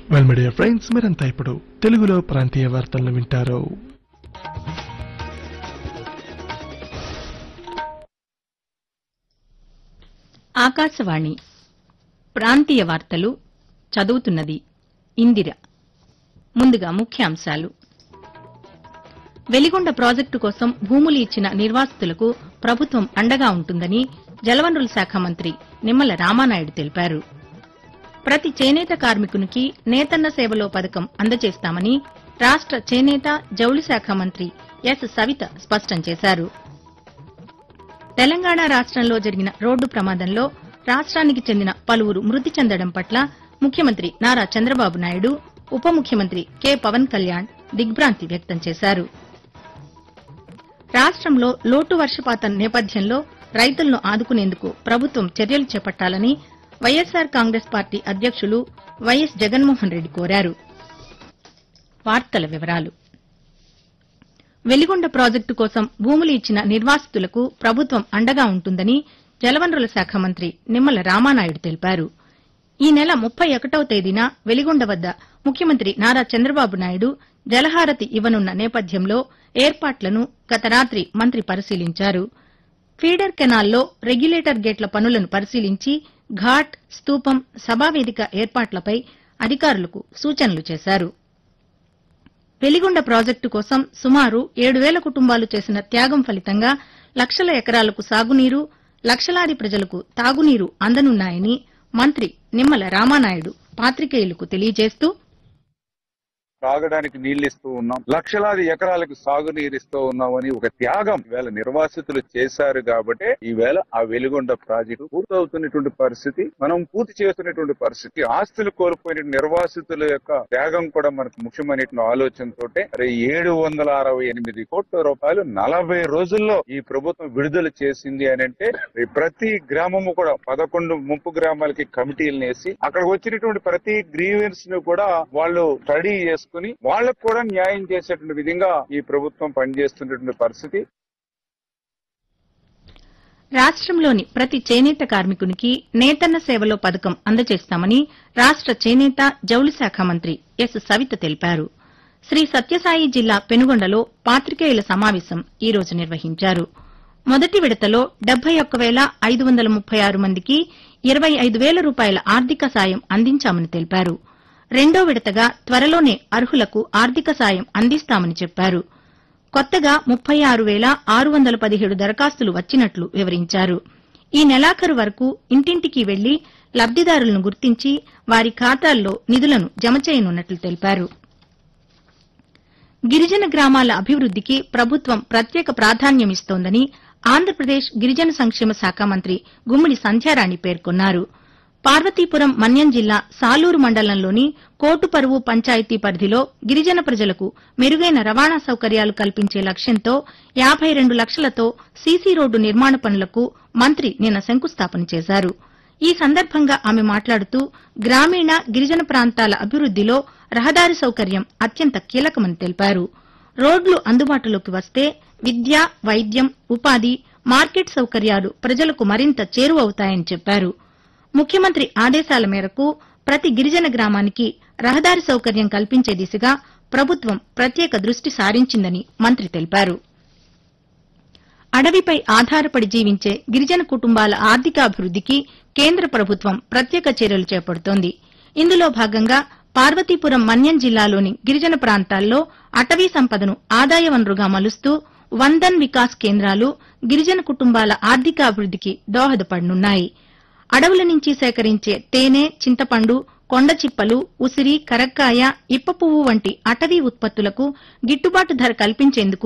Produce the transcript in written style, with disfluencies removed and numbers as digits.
Well my dear friends, మీరంతా ఇప్పుడు తెలుగులో ప్రాంతీయ వార్తలను వింటారు. ఆకాశవాణి ప్రాంతీయ వార్తలు చదువుతున్నది ఇందిర. ముందుగా ముఖ్యాంశాలు. వెలిగొండ ప్రాజెక్టు కోసం భూములు ఇచ్చిన నిర్వాసితులకు ప్రభుత్వం అండగా ఉంటుందని జలవనరుల శాఖ మంత్రి నిమ్మల రామానాయుడు తెలిపారు. ప్రతి చేనేత కార్మికునికి నేతన్న సేవలో పథకం అందజేస్తామని రాష్ట చేనేత జౌళి శాఖ మంత్రి ఎస్ సవిత స్పష్టం చేశారు. తెలంగాణ రాష్టంలో జరిగిన రోడ్డు ప్రమాదంలో రాష్ట్రానికి చెందిన పలువురు మృతి చెందడం పట్ల ముఖ్యమంత్రి నారా చంద్రబాబు నాయుడు, ఉప ముఖ్యమంత్రి కె పవన్ కళ్యాణ్ దిగ్భ్రాంతి వ్యక్తం చేశారు. రాష్టంలో లోటు వర్షపాతం నేపథ్యంలో రైతులను ఆదుకునేందుకు ప్రభుత్వం చర్యలు చేపట్టాలని వైఎస్సార్ కాంగ్రెస్ పార్టీ అధ్యక్షులు వైఎస్ జగన్మోహన్ రెడ్డి కోరారు. వార్తల వివరాలు. వెలిగొండ ప్రాజెక్టు కోసం భూములు ఇచ్చిన నిర్వాసితులకు ప్రభుత్వం అండగా ఉంటుందని జలవనరుల శాఖ మంత్రి నిమ్మల రామానాయుడు తెలిపారు. ఈ నెల 31వ తేదీన వెలిగొండ వద్ద ముఖ్యమంత్రి నారా చంద్రబాబు నాయుడు జలహారతి ఇవ్వనున్న నేపథ్యంలో ఏర్పాట్లను గత రాత్రి మంత్రి పరిశీలించారు. ఫీడర్ కెనాల్లో రెగ్యులేటర్ గేట్ల పనులను పరిశీలించి ఘాట్, స్తూపం, సభావేదిక ఏర్పాట్లపై అధికారులకు సూచనలు చేశారు. వెలిగొండ ప్రాజెక్టు కోసం సుమారు 7,000 కుటుంబాలు చేసిన త్యాగం ఫలితంగా లక్షల ఎకరాలకు సాగునీరు, లక్షలాది ప్రజలకు తాగునీరు అందనున్నాయని మంత్రి నిమ్మల రామానాయుడు పాత్రికేయులకు తెలియజేస్తూ, తాగడానికి నీళ్లు ఇస్తూ ఉన్నాం, లక్షలాది ఎకరాలకు సాగునీరు ఇస్తూ ఉన్నామని ఒక త్యాగం ఈవేళ నిర్వాసితులు చేశారు. కాబట్టి ఈవేళ ఆ వెలిగొండ ప్రాజెక్టు పూర్తవుతున్నటువంటి పరిస్థితి, మనం పూర్తి చేస్తున్నటువంటి పరిస్థితి, ఆస్తులు కోల్పోయిన నిర్వాసితుల యొక్క త్యాగం కూడా మనకు ముఖ్యమైన ఆలోచనతో 768 కోట్ల రూపాయలు 40 రోజుల్లో ఈ ప్రభుత్వం విడుదల చేసింది అని అంటే, ప్రతి గ్రామము కూడా 11 ముంపు గ్రామాలకి కమిటీలను వేసి అక్కడికి వచ్చినటువంటి ప్రతి గ్రీవెన్స్ ను కూడా వాళ్ళు స్టడీ చేసుకుని వాళ్లకు కూడా న్యాయం చేసేటువంటి విధంగా ఈ ప్రభుత్వం పనిచేస్తున్నటువంటి పరిస్థితి. రాష్ట్రంలోని ప్రతి చేనేత కార్మికునికి నేతన్న సేవలో పథకం అందజేస్తామని రాష్ట చేనేత జౌళి శాఖ మంత్రి ఎస్ సవిత తెలిపారు. శ్రీ సత్యసాయి జిల్లా పెనుగొండలో పాత్రికేయుల సమావేశం ఈ రోజు నిర్వహించారు. మొదటి విడతలో 71,536 మందికి 25,000 రూపాయల ఆర్థిక సాయం అందించామని తెలిపారు. రెండో విడతగా త్వరలోనే అర్హులకు ఆర్థిక సాయం అందిస్తామని చెప్పారు. కొత్తగా 36,617 దరఖాస్తులు వచ్చినట్లు వివరించారు. ఈ నెలాఖరు వరకు ఇంటింటికి వెళ్లి లబ్దిదారులను గుర్తించి వారి ఖాతాల్లో నిధులను జమ చేయనున్నట్లు తెలిపారు. గిరిజన గ్రామాల అభివృద్దికి ప్రభుత్వం ప్రత్యేక ప్రాధాన్యమిస్తోందని ఆంధ్రప్రదేశ్ గిరిజన సంక్షేమ శాఖ మంత్రి గుమ్మిడి సంధ్యారాణి పేర్కొన్నారు. పార్వతీపురం మన్యం జిల్లా సాలూరు మండలంలోని కోటుపరువు పంచాయతీ పరిధిలో గిరిజన ప్రజలకు మెరుగైన రవాణా సౌకర్యాలు కల్పించే లక్ష్యంతో 52 లక్షలతో సీసీ రోడ్డు నిర్మాణ పనులకు మంత్రి నిన్న శంకుస్థాపన చేశారు. ఈ సందర్భంగా ఆమె మాట్లాడుతూ, గ్రామీణ గిరిజన ప్రాంతాల అభివృద్దిలో రహదారి సౌకర్యం అత్యంత కీలకమని తెలిపారు. రోడ్లు అందుబాటులోకి వస్తే విద్య, వైద్యం, ఉపాధి, మార్కెట్ సౌకర్యాలు ప్రజలకు మరింత చేరువవుతాయని చెప్పారు. ముఖ్యమంత్రి ఆదేశాల మేరకు ప్రతి గిరిజన గ్రామానికి రహదారి సౌకర్యం కల్పించే దిశగా ప్రభుత్వం ప్రత్యేక దృష్టి సారించిందని మంత్రి తెలిపారు. అడవిపై ఆధారపడి జీవించే గిరిజన కుటుంబాల ఆర్థికాభివృద్దికి కేంద్ర ప్రభుత్వం ప్రత్యేక చర్యలు చేపడుతోంది. ఇందులో భాగంగా పార్వతీపురం మన్యం జిల్లాలోని గిరిజన ప్రాంతాల్లో అటవీ సంపదను ఆదాయ వనరుగా మలుస్తూ వందన్ వికాస్ కేంద్రాలు గిరిజన కుటుంబాల ఆర్థికాభివృద్దికి దోహదపడనున్నాయి. అడవుల నుంచి సేకరించే తేనె, చింతపండు, కొండ చిప్పలు, ఉసిరి, కరక్కాయ, ఇప్పపువ్వు వంటి అటవీ ఉత్పత్తులకు గిట్టుబాటు ధర కల్పించేందుకు